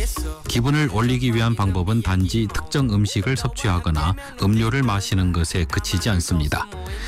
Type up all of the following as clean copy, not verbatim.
기분을 올리기 위한 방법은 단지 특정 음식을 섭취하거나 음료를 마시는 것에 그치지 않습니다.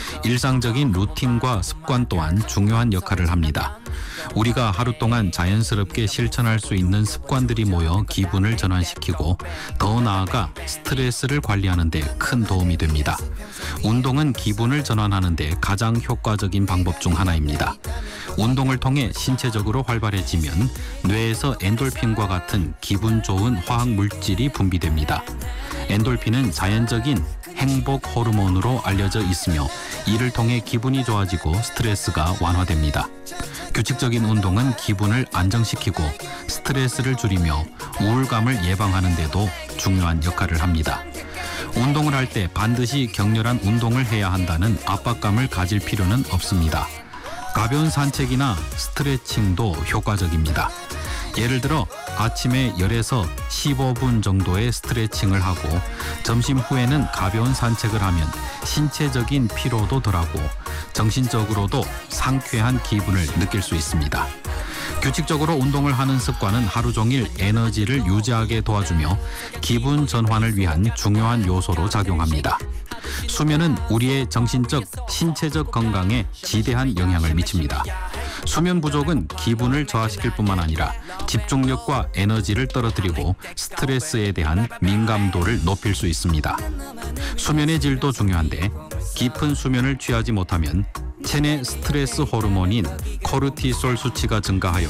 일상적인 루틴과 습관 또한 중요한 역할을 합니다. 우리가 하루 동안 자연스럽게 실천할 수 있는 습관들이 모여 기분을 전환시키고 더 나아가 스트레스를 관리하는 데 큰 도움이 됩니다. 운동은 기분을 전환하는 데 가장 효과적인 방법 중 하나입니다. 운동을 통해 신체적으로 활발해지면 뇌에서 엔돌핀과 같은 기분 좋은 화학 물질이 분비됩니다. 엔돌핀은 자연적인 행복 호르몬으로 알려져 있으며 이를 통해 기분이 좋아지고 스트레스가 완화됩니다. 규칙적인 운동은 기분을 안정시키고 스트레스를 줄이며 우울감을 예방하는 데도 중요한 역할을 합니다. 운동을 할 때 반드시 격렬한 운동을 해야 한다는 압박감을 가질 필요는 없습니다. 가벼운 산책이나 스트레칭도 효과적입니다. 예를 들어 아침에 10에서 15분 정도의 스트레칭을 하고 점심 후에는 가벼운 산책을 하면 신체적인 피로도 덜하고 정신적으로도 상쾌한 기분을 느낄 수 있습니다. 규칙적으로 운동을 하는 습관은 하루 종일 에너지를 유지하게 도와주며 기분 전환을 위한 중요한 요소로 작용합니다. 수면은 우리의 정신적, 신체적 건강에 지대한 영향을 미칩니다. 수면 부족은 기분을 저하시킬 뿐만 아니라 집중력과 에너지를 떨어뜨리고 스트레스에 대한 민감도를 높일 수 있습니다. 수면의 질도 중요한데 깊은 수면을 취하지 못하면 체내 스트레스 호르몬인 코르티솔 수치가 증가하여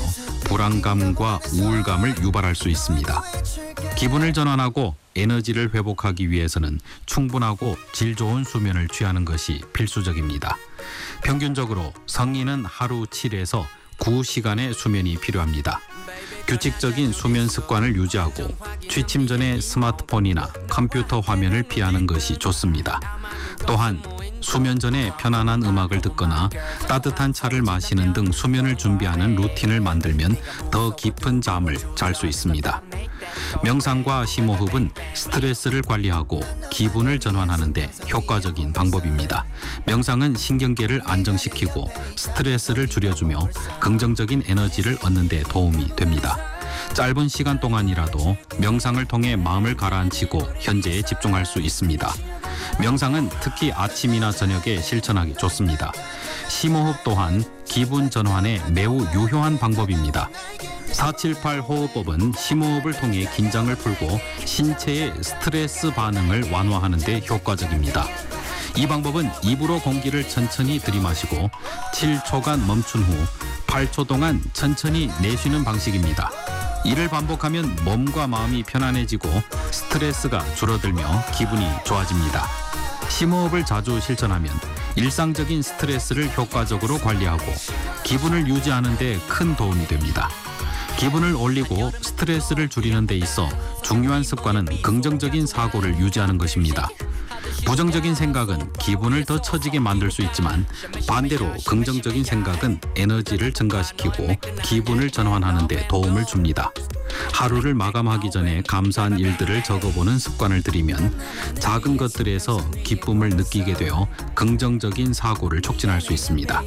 불안감과 우울감을 유발할 수 있습니다. 기분을 전환하고 에너지를 회복하기 위해서는 충분하고 질 좋은 수면을 취하는 것이 필수적입니다. 평균적으로 성인은 하루 7에서 9시간의 수면이 필요합니다. 규칙적인 수면 습관을 유지하고 취침 전에 스마트폰이나 컴퓨터 화면을 피하는 것이 좋습니다. 또한 수면 전에 편안한 음악을 듣거나 따뜻한 차를 마시는 등 수면을 준비하는 루틴을 만들면 더 깊은 잠을 잘 수 있습니다. 명상과 심호흡은 스트레스를 관리하고 기분을 전환하는 데 효과적인 방법입니다. 명상은 신경계를 안정시키고 스트레스를 줄여주며 긍정적인 에너지를 얻는 데 도움이 됩니다. 짧은 시간 동안이라도 명상을 통해 마음을 가라앉히고 현재에 집중할 수 있습니다. 명상은 특히 아침이나 저녁에 실천하기 좋습니다. 심호흡 또한 기분 전환에 매우 유효한 방법입니다. 478 호흡법은 심호흡을 통해 긴장을 풀고 신체의 스트레스 반응을 완화하는 데 효과적입니다. 이 방법은 입으로 공기를 천천히 들이마시고 7초간 멈춘 후 8초 동안 천천히 내쉬는 방식입니다. 이를 반복하면 몸과 마음이 편안해지고 스트레스가 줄어들며 기분이 좋아집니다. 심호흡을 자주 실천하면 일상적인 스트레스를 효과적으로 관리하고 기분을 유지하는 데 큰 도움이 됩니다. 기분을 올리고 스트레스를 줄이는 데 있어 중요한 습관은 긍정적인 사고를 유지하는 것입니다. 부정적인 생각은 기분을 더 처지게 만들 수 있지만 반대로 긍정적인 생각은 에너지를 증가시키고 기분을 전환하는 데 도움을 줍니다. 하루를 마감하기 전에 감사한 일들을 적어보는 습관을 들이면 작은 것들에서 기쁨을 느끼게 되어 긍정적인 사고를 촉진할 수 있습니다.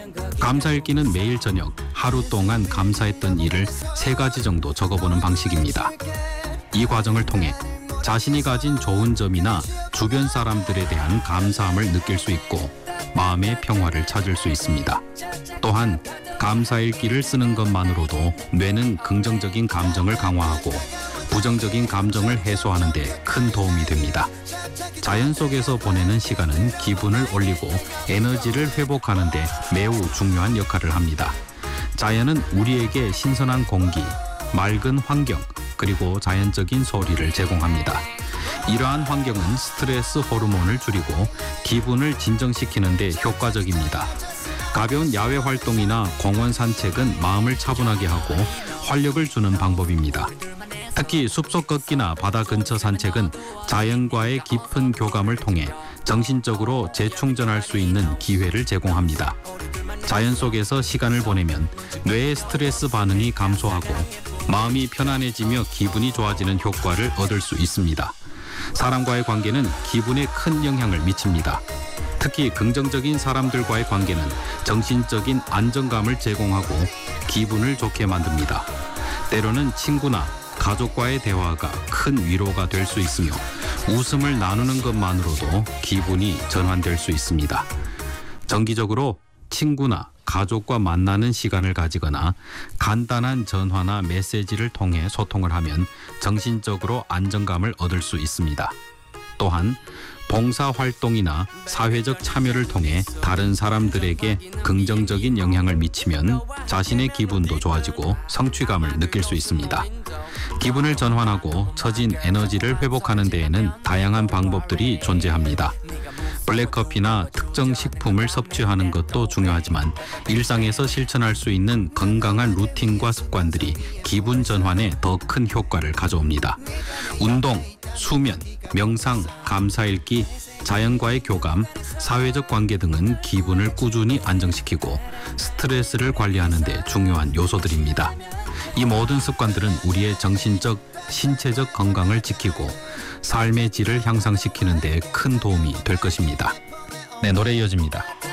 감사일기는 매일 저녁 하루 동안 감사했던 일을 3가지 정도 적어보는 방식입니다. 이 과정을 통해 자신이 가진 좋은 점이나 주변 사람들에 대한 감사함을 느낄 수 있고 마음의 평화를 찾을 수 있습니다. 또한 감사일기를 쓰는 것만으로도 뇌는 긍정적인 감정을 강화하고 부정적인 감정을 해소하는 데 큰 도움이 됩니다. 자연 속에서 보내는 시간은 기분을 올리고 에너지를 회복하는 데 매우 중요한 역할을 합니다. 자연은 우리에게 신선한 공기, 맑은 환경, 그리고 자연적인 소리를 제공합니다. 이러한 환경은 스트레스 호르몬을 줄이고 기분을 진정시키는 데 효과적입니다. 가벼운 야외 활동이나 공원 산책은 마음을 차분하게 하고 활력을 주는 방법입니다. 특히 숲속 걷기나 바다 근처 산책은 자연과의 깊은 교감을 통해 정신적으로 재충전할 수 있는 기회를 제공합니다. 자연 속에서 시간을 보내면 뇌의 스트레스 반응이 감소하고 마음이 편안해지며 기분이 좋아지는 효과를 얻을 수 있습니다. 사람과의 관계는 기분에 큰 영향을 미칩니다. 특히 긍정적인 사람들과의 관계는 정신적인 안정감을 제공하고 기분을 좋게 만듭니다. 때로는 친구나 가족과의 대화가 큰 위로가 될 수 있으며 웃음을 나누는 것만으로도 기분이 전환될 수 있습니다. 정기적으로 친구나 가족과 만나는 시간을 가지거나 간단한 전화나 메시지를 통해 소통을 하면 정신적으로 안정감을 얻을 수 있습니다. 또한 봉사활동이나 사회적 참여를 통해 다른 사람들에게 긍정적인 영향을 미치면 자신의 기분도 좋아지고 성취감을 느낄 수 있습니다. 기분을 전환하고 처진 에너지를 회복하는 데에는 다양한 방법들이 존재합니다. 블랙커피나 특정 식품을 섭취하는 것도 중요하지만 일상에서 실천할 수 있는 건강한 루틴과 습관들이 기분 전환에 더 큰 효과를 가져옵니다. 운동, 수면, 명상, 감사일기, 자연과의 교감, 사회적 관계 등은 기분을 꾸준히 안정시키고 스트레스를 관리하는 데 중요한 요소들입니다. 이 모든 습관들은 우리의 정신적, 신체적 건강을 지키고 삶의 질을 향상시키는 데 큰 도움이 될 것입니다. 네, 노래 이어집니다.